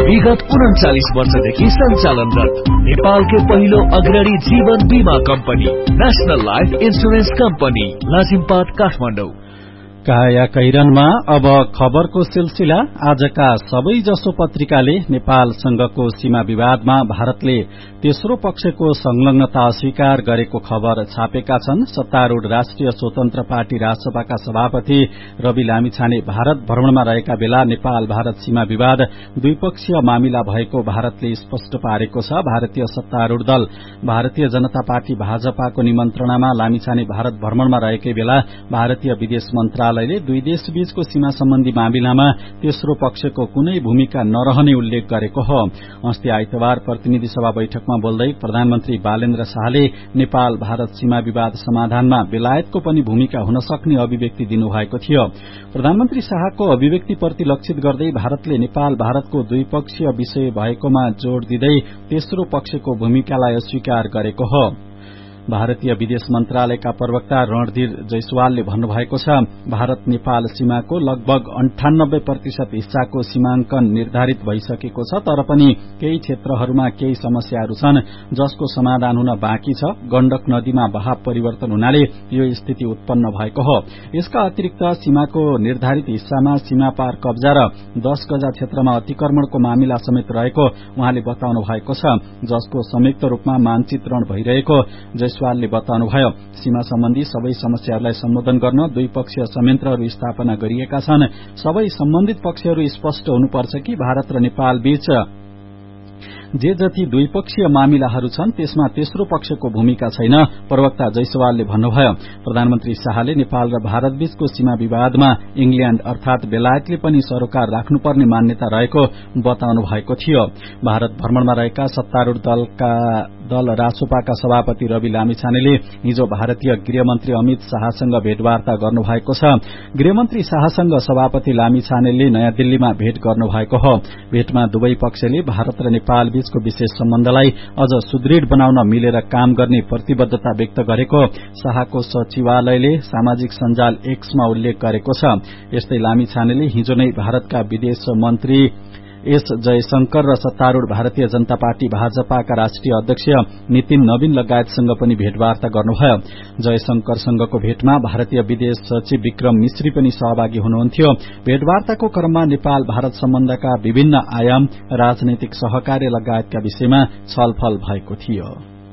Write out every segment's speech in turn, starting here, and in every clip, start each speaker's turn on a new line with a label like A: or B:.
A: विगत 39 वर्षदेखि सञ्चालनरत नेपालकै पहिलो अग्रणी जीवन बीमा company national life insurance company Lazimpat Kathmandu.
B: काया कैरनमा अब खबरको सिलसिला। आजका सबै जसो पत्रिकाले नेपालसँगको सीमा विवादमा भारतले तेस्रो पक्षको संलग्नता अस्वीकार गरेको खबर छापेका छन्। सत्तारूढ़ राष्ट्रिय स्वतन्त्र पार्टी राजसभाका सभापति रवि लामिछाने भारत भ्रमणमा रहेका बेला नेपाल भारत सीमा विवाद द्विपक्षीय मामिला भएको भारतले स्पष्ट पारेको छ। भारतीय सत्तारूढ़ दल भारतीय जनता पार्टी भाजपाको निमन्त्रणामा लामिछाने भारत भ्रमणमा रहेकै बेला भारतीय विदेश मन्त्रालयले दुई देशबीचको सीमा सम्बन्धी मामिलामा तेस्रो पक्षको कुनै भूमिका नरहने उल्लेख गरेको हो। अस्ति आइतबार प्रतिनिधि सभा बैठकमा बोल्दै प्रधानमन्त्री बालेन्द्र शाहले नेपाल भारत सीमा विवाद समाधानमा बेलायतको पनि भूमिका हुन सक्ने अभिव्यक्ति दिनुभएको थियो। प्रधानमन्त्री शाहको अभिव्यक्तिप्रति लक्षित गर्दै भारतले नेपाल भारतको द्विपक्षीय विषय भएकोमा जोड़ दिँदै तेस्रो पक्षको भूमिकालाई अस्वीकार गरेको हो। भारतीय विदेश मन्त्रालयका प्रवक्ता रणधीर जयसवालले भन्नुभएको छ, भारत नेपाल सीमाको लगभग 98% हिस्साको सीमाङ्कन निर्धारित भइसकेको छ, तर पनि केही क्षेत्रहरूमा केही समस्याहरू छन् जसको समाधान हुन बाँकी छ। गण्डक नदीमा बहाव परिवर्तन हुनाले यो स्थिति उत्पन्न भएको हो। यसका अतिरिक्त सीमाको निर्धारित हिस्सामा सीमा पार कब्जा र 10 गजा क्षेत्रमा अतिक्रमणको मामिला समेत रहेको उहाँले बताउनु भएको छ, जसको संयुक्त रूपमा मानचित्रण भइरहेको जयसवालले बताउनुभयो। सीमा सम्बन्धी सबै समस्याहरूलाई सम्बोधन गर्न द्विपक्षीय संयन्त्रहरू स्थापना गरिएका छन्। सबै सम्बन्धित पक्षहरू स्पष्ट हुनुपर्छ कि भारत र नेपाल बीच जे जति द्विपक्षीय मामिलाहरू छन् त्यसमा तेस्रो पक्षको भूमिका छैन, प्रवक्ता जयसवालले भन्नुभयो। प्रधानमन्त्री शाहले नेपाल र भारत बीचको सीमा विवादमा इंग्ल्याण्ड अर्थात बेलायतले पनि सरोकार राख्नुपर्ने मान्यता रहेको बताउनु भएको थियो। भारत भ्रमणमा रहेका सत्तारूढ़ दल रासोपाका सभापति रवि लामिछानेले हिजो भारतीय गृहमन्त्री अमित शाहसँग भेटवार्ता गर्नुभएको छ। गृहमन्त्री शाहसँग सभापति लामिछानेले नयाँ दिल्लीमा भेट गर्नुभएको हो। भेटमा दुवै पक्षले भारत र नेपाल बीचको विशेष सम्बन्धलाई अझ सुदृढ़ बनाउन मिलेर काम गर्ने प्रतिबद्धता व्यक्त गरेको शाहको सचिवालयले सामाजिक सञ्जाल एक्समा उल्लेख गरेको छ। यस्तै लामिछानेले हिजो नै भारतका विदेश मन्त्री एस जयशंकर र सत्तारूढ़ भारतीय जनता पार्टी भाजपाका राष्ट्रिय अध्यक्ष नितिन नवीन लगायतसँग पनि भेटवार्ता गर्नुभयो। जयशंकरसँगको भेटमा भारतीय विदेश सचिव विक्रम मिश्री पनि सहभागी हुनुहुन्थ्यो। भेटवार्ताको क्रममा नेपाल भारत सम्बन्धका विभिन्न आयाम, राजनैतिक सहकार्य लगायतका विषयमा छलफल भएको थियो।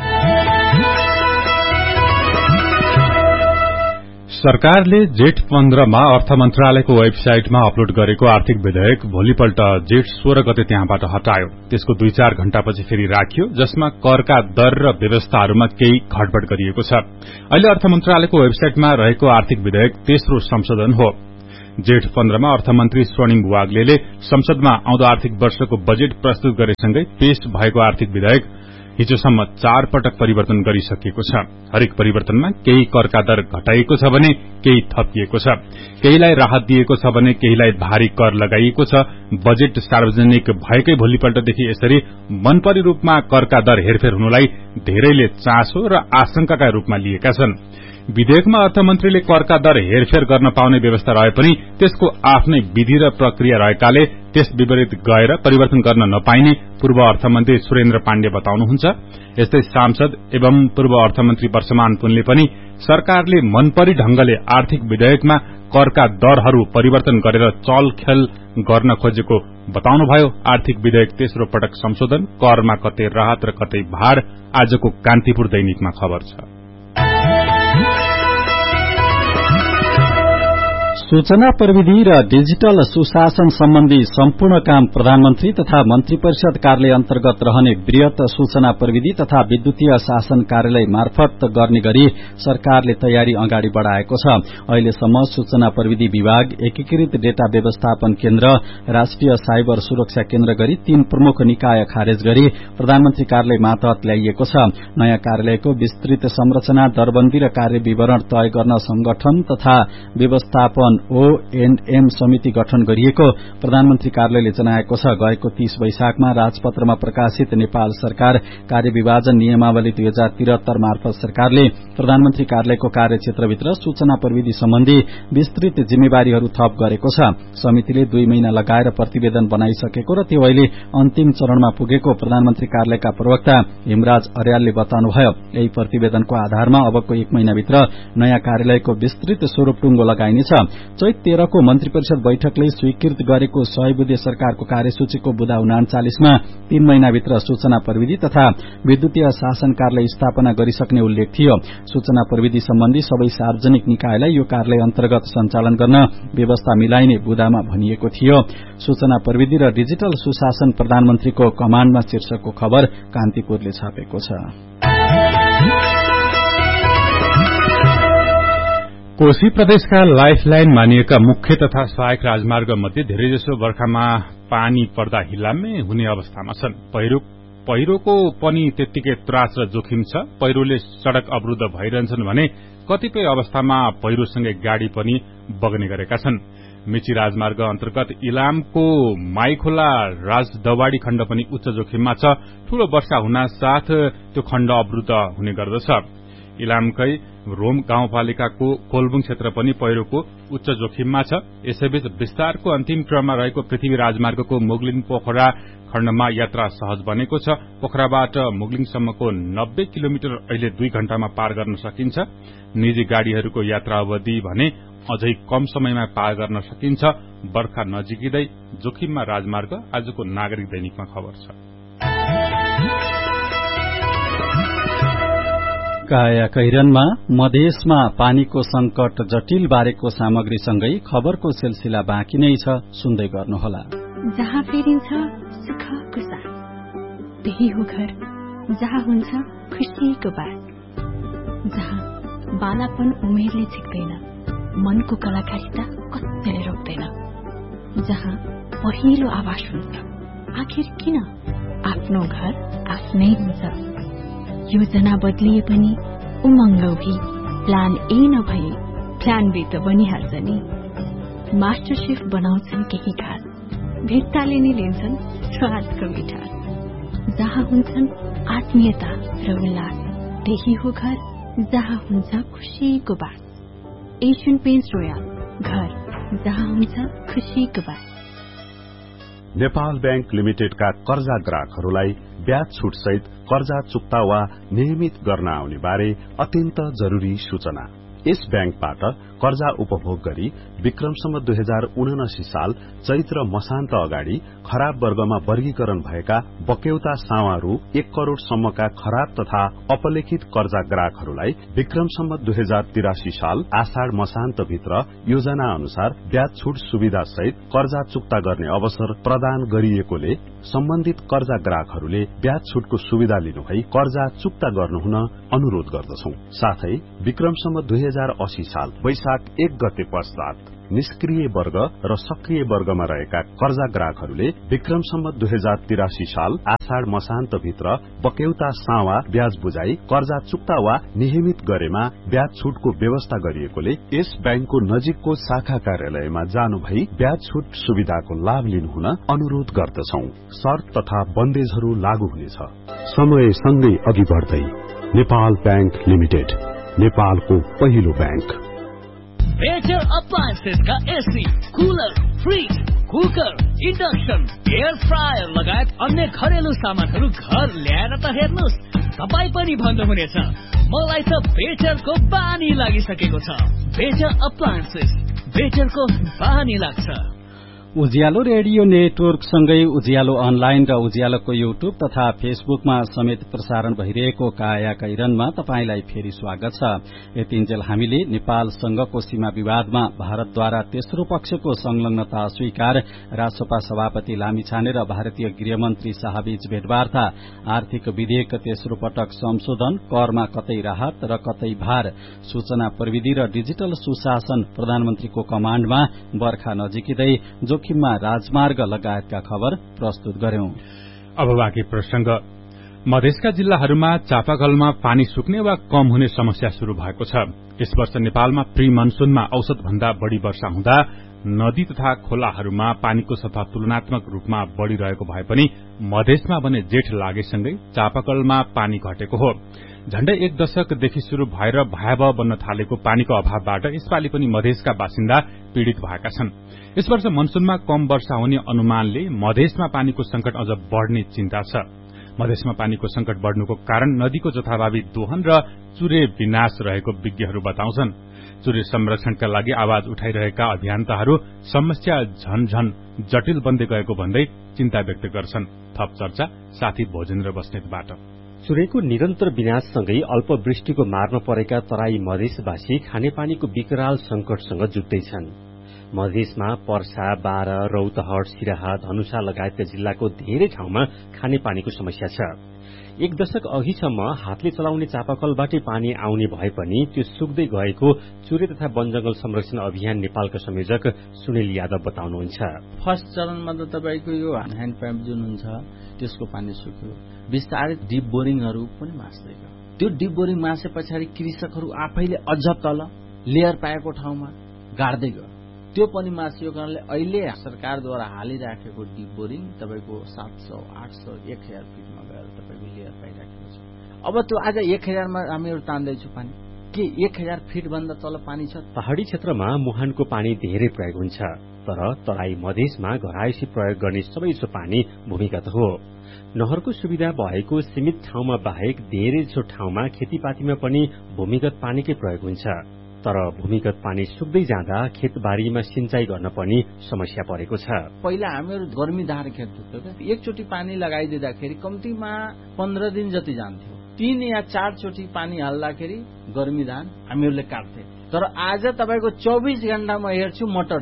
C: सरकारले जेठ 15 मा अर्थ मन्त्रालयको वेबसाइटमा अपलोड गरेको आर्थिक विधेयक भोलिपल्ट जेठ 16 गते त्यहाँबाट हटायो। त्यसको 2-4 घण्टापछि फेरि राखियो, जसमा करका दर र व्यवस्थाहरूमा केही घटबड गरिएको छ। अहिले अर्थ मन्त्रालयको वेबसाइटमा रहेको आर्थिक विधेयक तेस्रो संशोधन हो। जेठ 15 मा अर्थमन्त्री स्वर्णिम वाग्लेले संसदमा आउँदो आर्थिक वर्षको बजेट प्रस्तुत गरेसँगै पेश भएको आर्थिक विधेयक हिजोसम्म 4 पटक परिवर्तन गरिसकिएको छ। हरेक परिवर्तनमा केही करका दर घटाइएको छ भने केही थपिएको छ, केहीलाई राहत दिएको छ भने केहीलाई भारी कर लगाइएको छ। बजेट सार्वजनिक भएकै भोलिपल्टदेखि यसरी मनपरी रूपमा करका दर हेरफेर हुनुलाई धेरैले चासो र आशंकाका रूपमा लिएका छन्। विधेयकमा अर्थमन्त्रीले करका दर हेरफेर गर्न पाउने व्यवस्था रहे पनि त्यसको आफ्नै विधि र प्रक्रिया रहेकाले त्यस विपरीत गएर परिवर्तन गर्न नपाइने पूर्व अर्थमन्त्री सुरेन्द्र पाण्डे बताउनुहुन्छ। यस्तै सांसद एवं पूर्व अर्थमन्त्री वर्षमान पुनले पनि सरकारले मनपरी ढंगले आर्थिक विधेयकमा करका दरहरू परिवर्तन गरेर चलखेल गर्न खोजेको बताउनुभयो। आर्थिक विधेयक तेस्रो पटक संशोधन, करमा कतै राहत र कतै भार, आजको कान्तिपुर दैनिकमा खबर छ।
B: सूचना प्रविधि र डिजिटल सुशासन सम्बन्धी सम्पूर्ण काम प्रधानमन्त्री तथा मन्त्री परिषद कार्यालय अन्तर्गत रहने वृहत सूचना प्रविधि तथा विद्युतीय शासन कार्यालय मार्फत गर्ने गरी सरकारले तयारी अगाडि बढ़ाएको छ। अहिलेसम्म सूचना प्रविधि विभाग, एकीकृत डेटा व्यवस्थापन केन्द्र, राष्ट्रिय साइबर सुरक्षा केन्द्र गरी 3 प्रमुख निकाय खारेज गरी प्रधानमन्त्री कार्यालय मातहत ल्याइएको छ। नयाँ कार्यालयको विस्तृत संरचना, दरबन्दी र कार्य विवरण तय गर्न संगठन तथा व्यवस्थापन ONM समिति गठन गरिएको प्रधानमन्त्री कार्यालयले जनाएको छ। गएको 30 वैशाखमा राजपत्रमा प्रकाशित नेपाल सरकार कार्यविभाजन नियमावली 2073 मार्फत सरकारले प्रधानमन्त्री कार्यालयको कार्यक्षेत्रभित्र सूचना प्रविधि सम्बन्धी विस्तृत जिम्मेवारीहरू थप गरेको छ। समितिले 2 महिना लगाएर प्रतिवेदन बनाइसकेको र त्यो अहिले अन्तिम चरणमा पुगेको प्रधानमन्त्री कार्यालयका प्रवक्ता हेमराज अर्यालले बताउनुभयो। यही प्रतिवेदनको आधारमा अबको 1 महिनाभित्र नयाँ कार्यालयको विस्तृत स्वरूप टुङ्गो लगाइनेछ। चैत 13 को मन्त्री परिषद बैठकले स्वीकृत गरेको 100 बुँदे सरकारको कार्यसूचीको बुँदा 39 मा 3 महिनाभित्र सूचना प्रविधि तथा विद्युतीय शासन कार्यालय स्थापना गरिसक्ने उल्लेख थियो। सूचना प्रविधि सम्बन्धी सबै सार्वजनिक निकायलाई यो कार्यालय अन्तर्गत सञ्चालन गर्न व्यवस्था मिलाइने बुँदामा भनिएको थियो। सूचना प्रविधि र डिजिटल सुशासन प्रधानमन्त्रीको कमाण्डमा शीर्षकको खबर कान्तिपुरले छापेको छ।
C: कोशी प्रदेशका लाइफलाइन मानिएका मुख्य तथा सहायक राजमार्ग मध्ये धेरैजसो बर्खामा पानी पर्दा हिलाम्मे हुने अवस्थामा छन्। पहिरोको पनि त्यत्तिकै त्रास र जोखिम छ। पहिरोले सड़क अवरुद्ध भइरहन्छन् भने कतिपय अवस्थामा पहिरोसँगै गाड़ी पनि बग्ने गरेका छन्। मेची राजमार्ग अन्तर्गत इलामको माईखोला राजदवाडी खण्ड पनि उच्च जोखिममा छ। ठूलो वर्षा हुनासाथ त्यो खण्ड अवरुद्ध हुने गर्दछ। इलामकै रोम गाउँपालिकाको कोलबुङ क्षेत्र पनि पहिरोको उच्च जोखिममा छ। यसैबीच विस्तारको अन्तिम क्रममा रहेको पृथ्वी राजमार्गको मुगलिङ पोखरा खण्डमा यात्रा सहज बनेको छ। पोखराबाट मुगलिङसम्मको 90 किलोमिटर अहिले 2 घण्टामा पार गर्न सकिन्छ। निजी गाड़ीहरूको यात्रा अवधि भने अझै कम समयमा पार गर्न सकिन्छ। बर्खा नजिकिँदै जोखिममा राजमार्ग आजको नागरिक दैनिकमा खबर छ।
B: काया कैरनमा मधेसमा पानीको संकट जटिल बारेको सामग्रीसँगै खबरको सिलसिला बाँकी नै छ, सुन्दै गर्नुहोला।
D: जहाँ फेरिन्छ सुखको साथ, त्यही हो घर जहाँ हुन्छ खुसीको बात, जहाँ बालापन उमेरले झिक्दैन, मनको कलाकारिता कतिले रोक्दैन, जहाँ पहिलो आवाज हुन्छ आखिर किन आफ्नो घर आफ्नै हुन्छ। योजना बदलिए पनि उमङ्गौभी प्लान ए नभए प्लान बी त बनिहाल्छ नि। मास्टर शेफ बनाउँछन् केही खास, भित्ताले नै लिन्छन् स्वादको मिठास, जहाँ हुन्छन् आत्मीयता र उल्लास, त्यही हो घर जहाँ हुन्छ खुसीको बात। एशियन पेन्ट्स रोयल, घर जहाँ हुन्छ खुसीको बात।
E: नेपाल बैंक लिमिटेडका कर्जा ग्राहकहरूलाई ब्याज छुट सहित कर्जा चुक्ता वा नियमित गर्न आउने बारे अत्यन्त जरूरी सूचना। यस बैंकबाट कर्जा उपभोग गरी विक्रमसम्म 2079 साल चैत्र मसान्त अगाडि खराब वर्गमा वर्गीकरण भएका बक्यौता सावा रु 1 करोड़ सम्मका खराब तथा अपलेखित कर्जा ग्राहकहरूलाई विक्रमसम्म 2083 साल आषाढ़ मसान्त भित्र योजना अनुसार ब्याज छुट सुविधा सहित कर्जा चुक्ता गर्ने अवसर प्रदान गरिएकोले सम्बन्धित कर्जा ग्राहकहरूले ब्याज छुटको सुविधा लिनुभई कर्जा चुक्ता गर्नुहुन अनुरोध गर्दछौं। साथै विक्रमसम्म 2080 साल वैशाख 1 गते पश्चात निष्क्रिय वर्ग र सक्रिय वर्गमा रहेका कर्जा ग्राहकहरूले विक्रमसम्म 2083 साल आषाढ़ मसान्त भित्र बक्यौता सावा ब्याज बुझाई कर्जा चुक्ता वा नियमित गरेमा ब्याज छुटको व्यवस्था गरिएकोले यस बैंकको नजिकको शाखा कार्यालयमा जानु भई ब्याज छुट सुविधाको लाभ लिनुहुन अनुरोध गर्दछौं। शर्त तथा बन्देजहरू लागू हुनेछ। समय सँगै अघि बढ्दै नेपाल बैंक लिमिटेड, नेपालको पहिलो बैंक।
A: बेटर अप्लायन्सेस का AC, cooler, fridge, cooker, induction, air fryer लगायत अन्य घरेलु सामानहरू घर ल्याएर त हेर्नुहोस्, तपाई पनि भन्नुहुनेछ मलाई त बेटरको बानी लागिसकेको छ। बेटर अप्लायन्सेस, बेटरको बानी लाग्छ।
B: उज्यालो रेडियो नेटवर्क सँगै उज्यालो अनलाइन र उज्यालोको युट्युब तथा फेसबुकमा समेत प्रसारण भइरहेको काया कैरनमा तपाईंलाई फेरि स्वागत छ। यतिन्जेल हामीले नेपालसँगको सीमा विवादमा भारतद्वारा तेस्रो पक्षको संलग्नता अस्वीकार, राष्ट्रसभा सभापति लामिछाने र भारतीय गृहमन्त्री शाहबीच भेटवार्ता, आर्थिक विधेयक तेस्रो पटक संशोधन, करमा कतै राहत र कतै भार, सूचना प्रविधि र डिजिटल सुशासन प्रधानमन्त्रीको कमाण्डमा, बर्खा नजिकिँदै जोखिममा राजमार्ग लगायतका खबर प्रस्तुत गर्यौं।
C: अब बाँकी प्रसंग। मधेसका जिल्लाहरूमा चापाकलमा पानी सुक्ने वा कम हुने समस्या शुरू भएको छ। यस वर्ष नेपालमा प्री मनसूनमा औसत भन्दा बढ़ी वर्षा हुँदा नदी तथा खोलाहरूमा पानीको सतह तुलनात्मक रूपमा बढ़िरहेको भए पनि मधेसमा भने जेठ लागेसँगै चापाकलमा पानी घटेको हो। झण्डै 1 दशकदेखि शुरू भएर भयावह बन्न थालेको पानीको अभावबाट यसपालि पनि मधेसका बासिन्दा पीड़ित भएका छन्। यस वर्ष मनसूनमा कम वर्षा हुने अनुमानले मधेसमा पानीको संकट अझ बढ़ने चिन्ता छ। मधेसमा पानीको संकट बढ़नुको कारण नदीको जथाभावी दोहन र चुरे विनाश रहेको विज्ञहरू बताउँछन्। चुरे संरक्षणका लागि आवाज उठाइरहेका अभियन्ताहरू समस्या झनझन जटिल बन्दै गएको भन्दै चिन्ता व्यक्त गर्छन्। थप चर्चा साथी भोजेन्द्र बस्नेतबाट।
F: चुरेको निरन्तर विनाशसँगै अल्पवृष्टिको मारमा परेका तराई मधेसवासी खानेपानीको विकराल संकटसँग जुझ्दैछन्। मधेसमा पर्सा, बारा, रौतहट, सिराहा, धनुषा लगायतका जिल्लाको धेरै ठाउँमा खानेपानीको समस्या छ। 1 दशक अघिसम्म हातले चलाउने चापाकलबाटै पानी आउने भए पनि त्यो सुक्दै गएको चुरे तथा वनजंगल संरक्षण अभियान नेपालका संयोजक सुनिल यादव बताउनुहुन्छ।
G: फर्स्ट चरणमा त तपाईको यो ह्यान्ड पम्प जुन हुन्छ त्यसको पानी सुक्यो। बिस्तारै डिप बोरिङहरू पनि मास्दै गयो। त्यो डिप बोरिङ मासे पछाडि कृषकहरू आफैले अझ तल लेयर पाएको ठाउँमा गाड्दै गयो। त्यो पनि मासियो कारणले अहिले सरकारद्वारा हालिराखेको डिप बोरिङ तपाईको 700, 800, 1000 फिटमा गएर तपाईको लेयर पाइराखेको छ। अब त्यो आज 1000 मा हामीहरु तान्दैछु पानी के 1000 फिट भन्दा तल पानी छ।
F: पहाड़ी क्षेत्रमा मुहानको पानी धेरै प्रयोग हुन्छ, तर तराई मधेसमा घरायसी प्रयोग गर्ने सबैजसो पानी भूमिगत हो। नहरको सुविधा भएको सीमित ठाउँमा बाहेक धेरैजसो ठाउँमा खेतीपातीमा पनि भूमिगत पानीकै प्रयोग हुन्छ। तर भूमिगत पानी सुक्दै जाँदा खेतबारीमा सिंचाई गर्न पनि समस्या परेको छ।
G: पहिला हामीहरु गर्मी धार खेल्थ्यौं के एकचोटी पानी लगाइदिँदाखेरि कम्तीमा 15 दिन जति जान्थ्यो। 3 या 4 चोटी पानी हाल्दाखेरि गर्मी धान हामीहरुले काट्थे। तर आज तपाईको 24 घण्टामा हेर्छु मोटर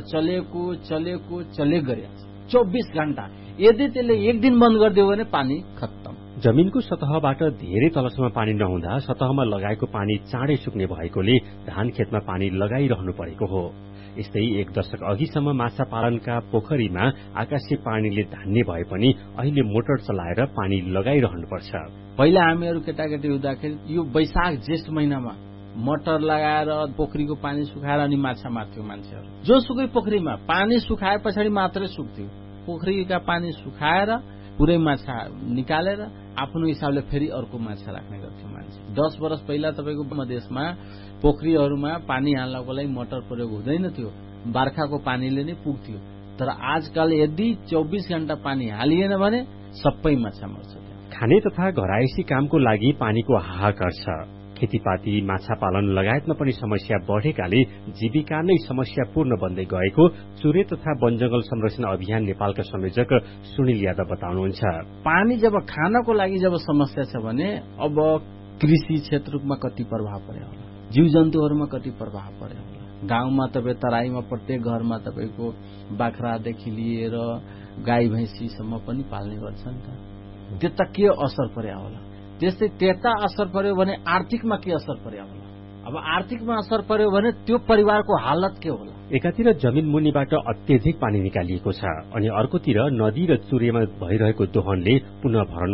G: चलेको गरिन्छ। 24 घण्टा यदि त्यसले एक दिन बन्द गरिदियो भने पानी खत्तम।
F: जमिनको सतहबाट धेरै तलसम्म पानी नहुँदा सतहमा लगाएको पानी चाँडै सुक्ने भएकोले धान खेतमा पानी लगाइरहनु परेको हो। यस्तै 1 दशक अघिसम्म माछा पालनका पोखरीमा आकाशीय पानीले धान्ने भए पनि अहिले मोटर चलाएर पानी लगाइरहनुपर्छ।
G: पहिला हामीहरु केटाकेटी हुँदाखेरि यो वैशाख जेठ महिनामा मोटर लगाएर पोखरीको पानी सुखाएर अनि माछा मार्थ्यो मान्छेहरु। जोसुकै पोखरीमा पानी सुखाए पछाडि मात्रै सुक्थ्यो। पोखरीका पानी सुखाएर पुरै माछा निकालेर आफ्नो हिसाबले फेरि अर्को माछा राख्ने गर्थ्यो मान्छे। 10 वर्ष पहिला तपाईको मधेसमा पोखरीहरुमा पानी हाल्नको लागि मोटर प्रयोग हुँदैन थियो, बर्खाको पानीले नै पुग्थ्यो। तर आजकल यदि 24 घण्टा पानी हालिएन भने सबै माछा मर्छ।
F: खाने तथा घरायसी कामको लागि पानीको हाहाकार छ। खेतीपाती, माछा पालन लगायतमा पनि समस्या बढेकाले जीविका नै समस्यापूर्ण बन्दै गएको चुरे तथा वनजंगल संरक्षण अभियान नेपालका संयोजक सुनिल यादव बताउनुहुन्छ।
G: पानी जब खानको लागि जब समस्या छ भने अब कृषि क्षेत्रमा कति प्रभाव पर्यो होला, जीव जन्तुहरुमा कति प्रभाव पर्यो होला। गाउँमा तपाई तराईमा प्रत्येक घरमा तपाईको बाख्रादेखि लिएर गाई भैंसीसम्म पनि पाल्ने गर्छन् त। त्यता के असर पर्यो होला। त्यस्तै त्यता असर पर्यो भने आर्थिकमा के असर पर्यो होला। अब आर्थिकमा असर पर्यो भने त्यो परिवारको हालत के होला।
F: एकातिर जमिन मुनिबाट अत्यधिक पानी निकालिएको छ अनि अर्कोतिर नदी र चुरेमा भइरहेको दोहनले पुनः भरण